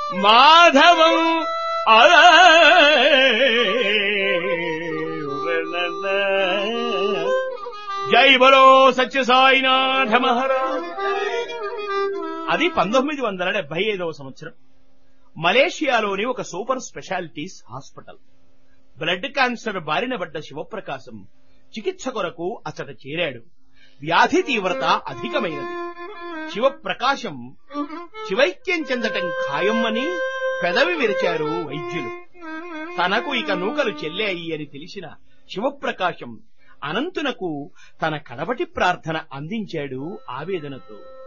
మాధవం జై బలో సత్య సాయినాథ మహారాజ్. అది 1975వ సంవత్సరం. మలేషియాలోని ఒక super specialities hospital. Blood cancer బారిన పడ్డ శివప్రకాశం చికిత్స కొరకు అతడు చేరాడు. వ్యాధి తీవ్రత అధికమైనది. శివప్రకాశం శివైక్యం చెందటం ఖాయమని పెదవి విరిచారు వైద్యులు. తనకు ఇక నూకలు చెల్లాయి అని తెలిసిన శివప్రకాశం అనంతునకు తన కడపటి ప్రార్థన అందించాడు ఆవేదనతో.